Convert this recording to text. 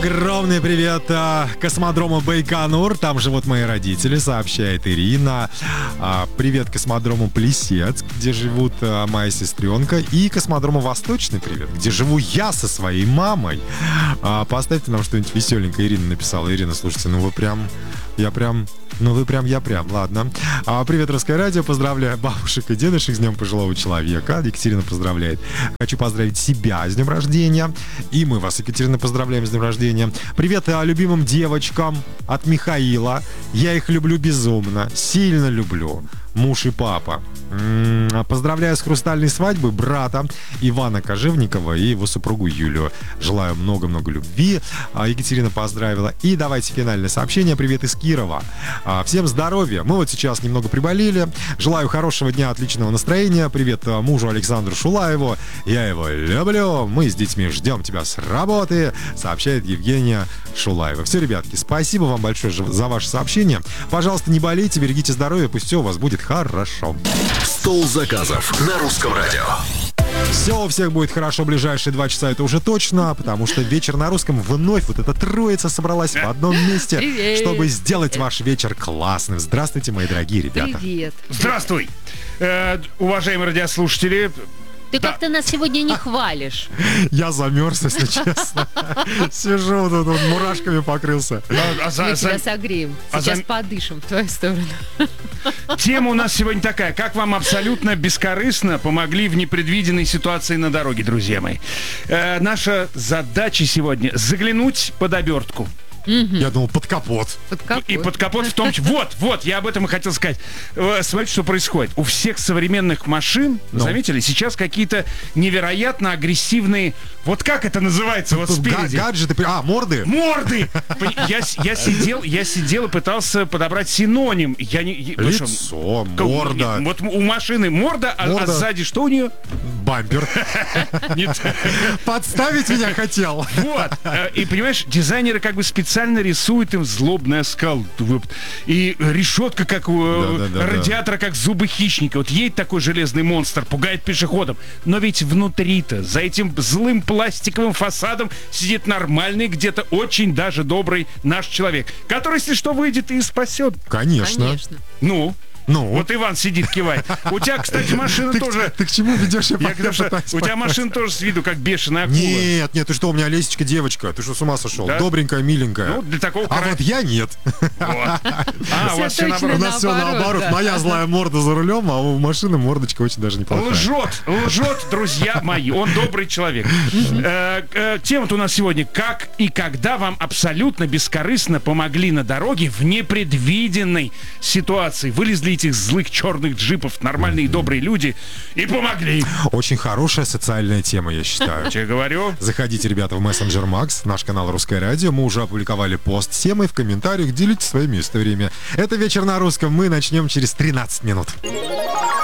Огромный привет космодрому Байконур. Там живут мои родители, сообщает Ирина. Привет космодрому Плесецк, где живут моя сестренка. И космодрому Восточный привет, где живу я со своей мамой. Поставьте нам что-нибудь веселенькое. Ирина написала. Ирина, слушайте, я прям, ладно. Привет, Русское радио, поздравляю бабушек и дедушек с Днем пожилого человека. Екатерина поздравляет. Хочу поздравить себя с днем рождения. И мы вас, Екатерина, поздравляем с днем рождения. Привет любимым девочкам от Михаила. Я их люблю безумно, сильно люблю. Муж и папа. Поздравляю с хрустальной свадьбой брата Ивана Кожевникова и его супругу Юлию. Желаю много-много любви. Екатерина поздравила. И давайте финальное сообщение. Привет из Кирова. Всем здоровья. Мы вот сейчас немного приболели. Желаю хорошего дня, отличного настроения. Привет мужу Александру Шулаеву. Я его люблю. Мы с детьми ждем тебя с работы, сообщает Евгения Шулаева. Все, ребятки, спасибо вам большое за ваше сообщение. Пожалуйста, не болейте, берегите здоровье. Пусть все у вас будет хорошо. Стол заказов на Русском радио. Все у всех будет хорошо в ближайшие 2 часа, это уже точно, потому что вечер на русском вновь вот эта троица собралась в одном месте, Привет. чтобы сделать ваш вечер классным. Здравствуйте, мои дорогие ребята. Привет. Здравствуй, уважаемые радиослушатели. Ты как-то нас сегодня не хвалишь. Я замерз, если честно. Сижу тут, мурашками покрылся. Мы тебя согреем. Сейчас подышим в твою сторону. Тема у нас сегодня такая. Как вам абсолютно бескорыстно помогли в непредвиденной ситуации на дороге, друзья мои? Наша задача сегодня заглянуть под обертку. Я думал, под капот. И под капот в том числе. Вот, я об этом и хотел сказать. Смотрите, что происходит. У всех современных машин, заметили, сейчас какие-то невероятно агрессивные... Вот как это называется? Вот спереди. Гаджеты, морды. Морды! Я сидел и пытался подобрать синоним. Лицо, морда. Вот у машины морда, а сзади что у нее? Бампер. Подставить меня хотел. Вот. И понимаешь, дизайнеры как бы специально рисуют им злобный оскал. И решетка, как у радиатора, как зубы хищника. Вот едет такой железный монстр, пугает пешеходов. Но ведь внутри-то, за этим злым пластиковым фасадом сидит нормальный, где-то очень даже добрый наш человек, который, если что, выйдет и спасет. Конечно. Вот Иван сидит, кивает. У тебя, кстати, машина тоже... Ты к чему ведешь? У тебя машина тоже с виду как бешеная акула. Нет, ты что, у меня Лесечка девочка. Ты что, с ума сошел? Да? Добренькая, миленькая. Ну, для такого вот я нет. У вас все наоборот. У нас все наоборот. Моя злая морда за рулем, а у машины мордочка очень даже неплохая. Лжет, друзья мои. Он добрый человек. Тема-то у нас сегодня: как и когда вам абсолютно бескорыстно помогли на дороге в непредвиденной ситуации. Вылезли этих злых черных джипов нормальные и добрые люди и помогли. Очень хорошая социальная тема, я считаю. Я говорю. Заходите, ребята, в Messenger Max, наш канал Русское радио. Мы уже опубликовали пост с темой. В комментариях делитесь своими историями. Это вечер на русском. Мы начнем через 13 минут.